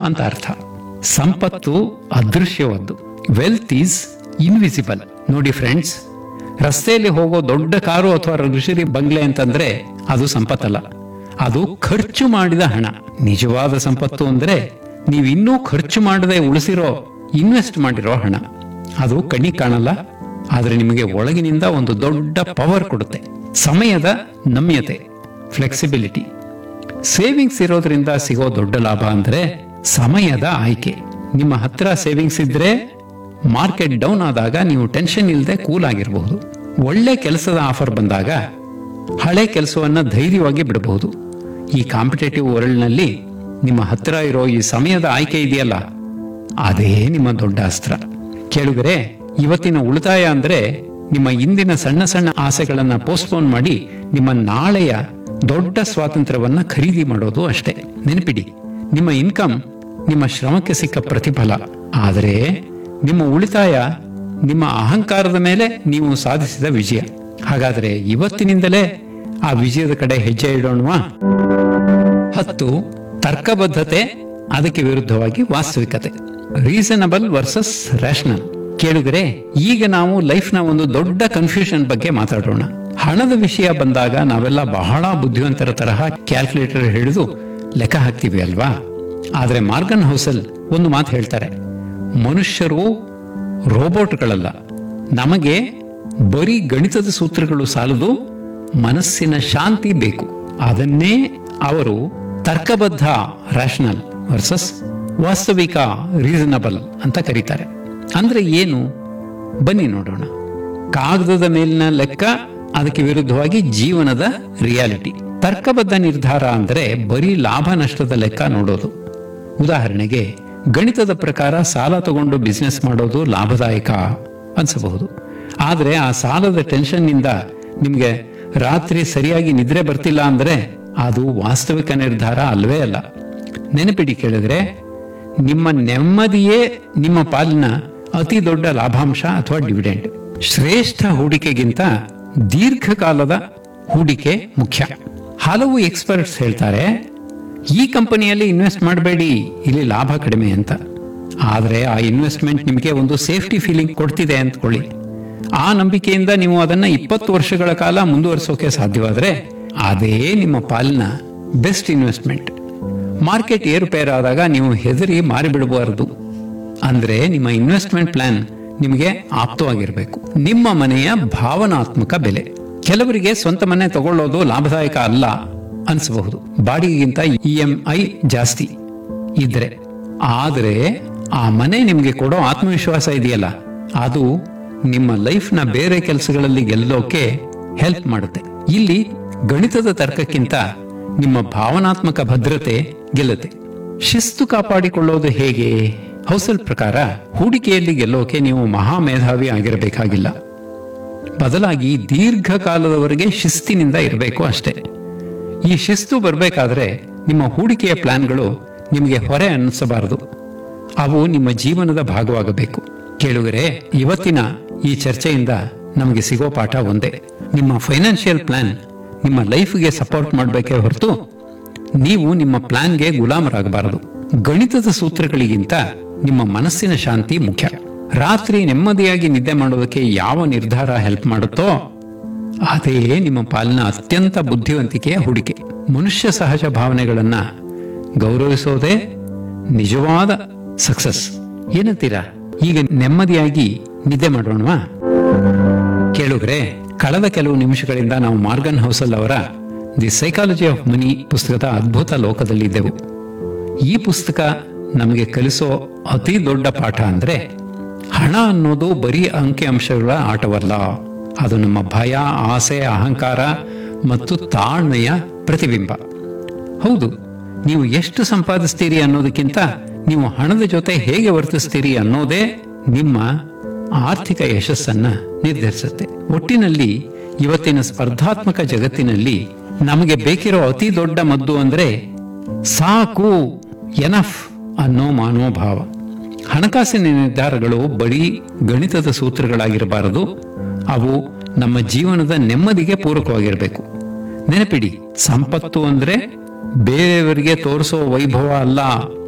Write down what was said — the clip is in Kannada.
ಅಂತ ಅರ್ಥ. ಸಂಪತ್ತು ಅದೃಶ್ಯವಾದ್ದು. Wealth is invisible. ನೋಡಿ ಫ್ರೆಂಡ್ಸ್, ರಸ್ತೆಯಲ್ಲಿ ಹೋಗೋ ದೊಡ್ಡ ಕಾರು ಅಥವಾ ಲಕ್ಷರಿ ಬಂಗ್ಲೆ ಅಂತಂದ್ರೆ ಅದು ಸಂಪತ್ತಲ್ಲ, ಅದು ಖರ್ಚು ಮಾಡಿದ ಹಣ. ನಿಜವಾದ ಸಂಪತ್ತು ಅಂದ್ರೆ ನೀವಿನ್ನೂ ಖರ್ಚು ಮಾಡದೆ ಉಳಿಸಿರೋ, ಇನ್ವೆಸ್ಟ್ ಮಾಡಿರೋ ಹಣ. ಅದು ಕಣ್ಣಿಗೆ ಕಾಣಲ್ಲ, ಆದ್ರೆ ನಿಮಗೆ ಒಳಗಿನಿಂದ ಒಂದು ದೊಡ್ಡ ಪವರ್ ಕೊಡುತ್ತೆ. ಸಮಯದ ನಮ್ಯತೆ, ಫ್ಲೆಕ್ಸಿಬಿಲಿಟಿ. ಸೇವಿಂಗ್ಸ್ ಇರೋದ್ರಿಂದ ಸಿಗೋ ದೊಡ್ಡ ಲಾಭ ಅಂದ್ರೆ ಸಮಯದ ಆಯ್ಕೆ. ನಿಮ್ಮ ಹತ್ರ ಸೇವಿಂಗ್ಸ್ ಇದ್ರೆ ಮಾರ್ಕೆಟ್ ಡೌನ್ ಆದಾಗ ನೀವು ಟೆನ್ಷನ್ ಇಲ್ಲದೆ ಕೂಲ್ ಆಗಿರಬಹುದು. ಒಳ್ಳೆ ಕೆಲಸದ ಆಫರ್ ಬಂದಾಗ ಹಳೆ ಕೆಲಸವನ್ನ ಧೈರ್ಯವಾಗಿ ಬಿಡಬಹುದು. ಈ ಕಾಂಪಿಟೇಟಿವ್ ವರ್ಲ್ಡ್ ನಲ್ಲಿ ನಿಮ್ಮ ಹತ್ರ ಇರೋ ಈ ಸಮಯದ ಆಯ್ಕೆ ಇದೆಯಲ್ಲ, ಅದೇ ನಿಮ್ಮ ದೊಡ್ಡ ಅಸ್ತ್ರ. ಕೇಳುಗರೆ, ಇವತ್ತಿನ ಉಳಿತಾಯ ಅಂದ್ರೆ ನಿಮ್ಮ ಇಂದಿನ ಸಣ್ಣ ಸಣ್ಣ ಆಸೆಗಳನ್ನ ಪೋಸ್ಟ್ಪೋನ್ ಮಾಡಿ ನಿಮ್ಮ ನಾಳೆಯ ದೊಡ್ಡ ಸ್ವಾತಂತ್ರ್ಯವನ್ನ ಖರೀದಿ ಮಾಡೋದು ಅಷ್ಟೇ. ನೆನಪಿಡಿ, ನಿಮ್ಮ ಇನ್ಕಮ್ ನಿಮ್ಮ ಶ್ರಮಕ್ಕೆ ಸಿಕ್ಕ ಪ್ರತಿಫಲ. ಆದರೆ ನಿಮ್ಮ ಉಳಿತಾಯ ನಿಮ್ಮ ಅಹಂಕಾರದ ಮೇಲೆ ನೀವು ಸಾಧಿಸಿದ ವಿಜಯ. ಹಾಗಾದ್ರೆ ಇವತ್ತಿನಿಂದಲೇ ಆ ವಿಜಯದ ಕಡೆ ಹೆಜ್ಜೆ ಇಡೋಣವಾ? 10 ತರ್ಕಬದ್ಧತೆ, ಅದಕ್ಕೆ ವಿರುದ್ಧವಾಗಿ ವಾಸ್ತವಿಕತೆ. Reasonable versus rational. ಕೇಳುಗರೆ, ಈಗ ನಾವು ಲೈಫ್ ನ ಒಂದು ದೊಡ್ಡ ಕನ್ಫ್ಯೂಷನ್ ಬಗ್ಗೆ ಮಾತಾಡೋಣ. ಹಣದ ವಿಷಯ ಬಂದಾಗ ನಾವೆಲ್ಲ ಬಹಳ ಬುದ್ಧಿವಂತರ ತರಹ ಕ್ಯಾಲ್ಕುಲೇಟರ್ ಹಿಡಿದು ಲೆಕ್ಕ ಹಾಕ್ತೀವಿ ಅಲ್ವಾ? ಆದ್ರೆ ಮಾರ್ಗನ್ ಹೌಸಲ್ ಒಂದು ಮಾತು ಹೇಳ್ತಾರೆ, ಮನುಷ್ಯರು ರೋಬೋಟ್ಗಳಲ್ಲ, ನಮಗೆ ಬರೀ ಗಣಿತದ ಸೂತ್ರಗಳು ಸಾಲದು, ಮನಸ್ಸಿನ ಶಾಂತಿ ಬೇಕು. ಅದನ್ನೇ ಅವರು ತರ್ಕಬದ್ಧ ರ್ಯಾಷನಲ್ ವರ್ಸಸ್ ವಾಸ್ತವಿಕ ರೀಸನಬಲ್ ಅಂತ ಕರೀತಾರೆ. ಅಂದ್ರೆ ಏನು? ಬನ್ನಿ ನೋಡೋಣ. ಕಾಗದದ ಮೇಲಿನ ಲೆಕ್ಕ, ಅದಕ್ಕೆ ವಿರುದ್ಧವಾಗಿ ಜೀವನದ ರಿಯಾಲಿಟಿ. ತರ್ಕಬದ್ಧ ನಿರ್ಧಾರ ಅಂದ್ರೆ ಬರೀ ಲಾಭ ನಷ್ಟದ ಲೆಕ್ಕ ನೋಡೋದು. ಉದಾಹರಣೆಗೆ, ಗಣಿತದ ಪ್ರಕಾರ ಸಾಲ ತಗೊಂಡು ಬಿಸ್ನೆಸ್ ಮಾಡೋದು ಲಾಭದಾಯಕ ಅನ್ಸಬಹುದು. ಆದ್ರೆ ಆ ಸಾಲದ ಟೆನ್ಷನ್ ನಿಂದ ನಿಮ್ಗೆ ರಾತ್ರಿ ಸರಿಯಾಗಿ ನಿದ್ರೆ ಬರ್ತಿಲ್ಲ ಅಂದ್ರೆ ಅದು ವಾಸ್ತವಿಕ ನಿರ್ಧಾರ ಅಲ್ವೇ ಅಲ್ಲ. ನೆನಪಿಡಿ ಕೇಳಿದ್ರೆ, ನಿಮ್ಮ ನೆಮ್ಮದಿಯೇ ನಿಮ್ಮ ಪಾಲಿನ ಅತಿ ದೊಡ್ಡ ಲಾಭಾಂಶ ಅಥವಾ ಡಿವಿಡೆಂಡ್. ಶ್ರೇಷ್ಠ ಹೂಡಿಕೆಗಿಂತ ದೀರ್ಘಕಾಲದ ಹೂಡಿಕೆ ಮುಖ್ಯ. ಹಲವು ಎಕ್ಸ್ಪರ್ಟ್ಸ್ ಹೇಳ್ತಾರೆ, ಈ ಕಂಪನಿಯಲ್ಲಿ ಇನ್ವೆಸ್ಟ್ ಮಾಡಬೇಡಿ, ಇಲ್ಲಿ ಲಾಭ ಕಡಿಮೆ ಅಂತ. ಆದ್ರೆ ಆ ಇನ್ವೆಸ್ಟ್ಮೆಂಟ್ ನಿಮಗೆ ಒಂದು ಸೇಫ್ಟಿ ಫೀಲಿಂಗ್ ಕೊಡ್ತಿದೆ ಅಂದ್ಕೊಳ್ಳಿ. ಆ ನಂಬಿಕೆಯಿಂದ ನೀವು ಅದನ್ನ 20 ವರ್ಷಗಳ ಕಾಲ ಮುಂದುವರಿಸೋಕೆ ಸಾಧ್ಯವಾದ್ರೆ ಅದೇ ನಿಮ್ಮ ಪಾಲಿನ ಬೆಸ್ಟ್ ಇನ್ವೆಸ್ಟ್ಮೆಂಟ್. ಮಾರ್ಕೆಟ್ ಏರುಪೇರಾದಾಗ ನೀವು ಹೆದರಿ ಮಾರಿಬಿಡಬಾರದು. ಅಂದ್ರೆ ನಿಮ್ಮ ಇನ್ವೆಸ್ಟ್ಮೆಂಟ್ ಪ್ಲಾನ್ ನಿಮಗೆ ಆಪ್ತವಾಗಿರಬೇಕು. ನಿಮ್ಮ ಮನೆಯ ಭಾವನಾತ್ಮಕ ಬೆಲೆ. ಕೆಲವರಿಗೆ ಸ್ವಂತ ಮನೆ ತಗೊಳ್ಳೋದು ಲಾಭದಾಯಕ ಅಲ್ಲ ಅನ್ಸಬಹುದು, ಬಾಡಿಗೆಗಿಂತ EMI ಜಾಸ್ತಿ ಇದ್ರೆ. ಆದ್ರೆ ಆ ಮನೆ ನಿಮ್ಗೆ ಕೊಡೋ ಆತ್ಮವಿಶ್ವಾಸ ಇದೆಯಲ್ಲ, ಅದು ನಿಮ್ಮ ಲೈಫ್ನ ಬೇರೆ ಕೆಲಸಗಳಲ್ಲಿ ಗೆಲ್ಲೋಕೆ ಹೆಲ್ಪ್ ಮಾಡುತ್ತೆ. ಇಲ್ಲಿ ಗಣಿತದ ತರ್ಕಕ್ಕಿಂತ ನಿಮ್ಮ ಭಾವನಾತ್ಮಕ ಭದ್ರತೆ ಗೆಲ್ಲುತ್ತೆ. ಶಿಸ್ತು ಕಾಪಾಡಿಕೊಳ್ಳೋದು ಹೇಗೆ? ಹೌಸಲ್ ಪ್ರಕಾರ ಹೂಡಿಕೆಯಲ್ಲಿ ಗೆಲ್ಲೋಕೆ ನೀವು ಮಹಾ ಮೇಧಾವಿ ಆಗಿರಬೇಕಾಗಿಲ್ಲ, ಬದಲಾಗಿ ದೀರ್ಘಕಾಲದವರೆಗೆ ಶಿಸ್ತಿನಿಂದ ಇರಬೇಕು ಅಷ್ಟೇ. ಈ ಶಿಸ್ತು ಬರಬೇಕಾದ್ರೆ ನಿಮ್ಮ ಹೂಡಿಕೆಯ ಪ್ಲಾನ್ಗಳು ನಿಮಗೆ ಹೊರೆ ಅನ್ನಿಸಬಾರದು, ಅವು ನಿಮ್ಮ ಜೀವನದ ಭಾಗವಾಗಬೇಕು. ಕೇಳುಗರೆ, ಇವತ್ತಿನ ಈ ಚರ್ಚೆಯಿಂದ ನಮಗೆ ಸಿಗೋ ಪಾಠ ಒಂದೇ: ನಿಮ್ಮ ಫೈನಾನ್ಷಿಯಲ್ ಪ್ಲಾನ್ ನಿಮ್ಮ ಲೈಫ್ಗೆ ಸಪೋರ್ಟ್ ಮಾಡಬೇಕೇ ಹೊರತು ನೀವು ನಿಮ್ಮ ಪ್ಲಾನ್ಗೆ ಗುಲಾಮರಾಗಬಾರದು. ಗಣಿತದ ಸೂತ್ರಗಳಿಗಿಂತ ನಿಮ್ಮ ಮನಸ್ಸಿನ ಶಾಂತಿ ಮುಖ್ಯ. ರಾತ್ರಿ ನೆಮ್ಮದಿಯಾಗಿ ನಿದ್ದೆ ಮಾಡೋದಕ್ಕೆ ಯಾವ ನಿರ್ಧಾರ ಹೆಲ್ಪ್ ಮಾಡುತ್ತೋ ಅದೇ ನಿಮ್ಮ ಪಾಲಿನ ಅತ್ಯಂತ ಬುದ್ಧಿವಂತಿಕೆಯ ಹೂಡಿಕೆ. ಮನುಷ್ಯ ಸಹಜ ಭಾವನೆಗಳನ್ನ ಗೌರವಿಸೋದೇ ನಿಜವಾದ ಸಕ್ಸಸ್. ಏನಂತೀರಾ? ಈಗ ನೆಮ್ಮದಿಯಾಗಿ ನಿದ್ದೆ ಮಾಡೋಣವಾ? ಕೇಳುಗರೆ, ಕಳೆದ ಕೆಲವು ನಿಮಿಷಗಳಿಂದ ನಾವು ಮಾರ್ಗನ್ ಹೌಸಲ್ ಅವರ ದಿ ಸೈಕಾಲಜಿ ಆಫ್ ಮನಿ ಪುಸ್ತಕದ ಅದ್ಭುತ ಲೋಕದಲ್ಲಿದ್ದೆವು. ಈ ಪುಸ್ತಕ ನಮಗೆ ಕಲಿಸೋ ಅತಿ ದೊಡ್ಡ ಪಾಠ ಅಂದ್ರೆ, ಹಣ ಅನ್ನೋದು ಬರೀ ಅಂಕಿ ಅಂಶಗಳ ಆಟವಲ್ಲ, ಅದು ನಮ್ಮ ಭಯ, ಆಸೆ, ಅಹಂಕಾರ ಮತ್ತು ತಾಳ್ಮೆಯ ಪ್ರತಿಬಿಂಬ. ಹೌದು, ನೀವು ಎಷ್ಟು ಸಂಪಾದಿಸ್ತೀರಿ ಅನ್ನೋದಕ್ಕಿಂತ ನೀವು ಹಣದ ಜೊತೆ ಹೇಗೆ ವರ್ತಿಸ್ತೀರಿ ಅನ್ನೋದೇ ನಿಮ್ಮ ಆರ್ಥಿಕ ಯಶಸ್ಸನ್ನ ನಿರ್ಧರಿಸುತ್ತೆ. ಒಟ್ಟಿನಲ್ಲಿ ಇವತ್ತಿನ ಸ್ಪರ್ಧಾತ್ಮಕ ಜಗತ್ತಿನಲ್ಲಿ ನಮಗೆ ಬೇಕಿರೋ ಅತಿ ದೊಡ್ಡ ಮದ್ದು ಅಂದ್ರೆ ಸಾಕು, ಎನಫ್ ಅನ್ನೋ ಮನೋಭಾವ. ಹಣಕಾಸಿನ ನಿರ್ಧಾರಗಳು ಬರೀ ಗಣಿತದ ಸೂತ್ರಗಳಾಗಿರಬಾರದು, ಅವು ನಮ್ಮ ಜೀವನದ ನೆಮ್ಮದಿಗೆ ಪೂರಕವಾಗಿರಬೇಕು. ನೆನಪಿಡಿ, ಸಂಪತ್ತು ಅಂದ್ರೆ ಬೇರೆಯವರಿಗೆ ತೋರಿಸೋ ವೈಭವ ಅಲ್ಲ,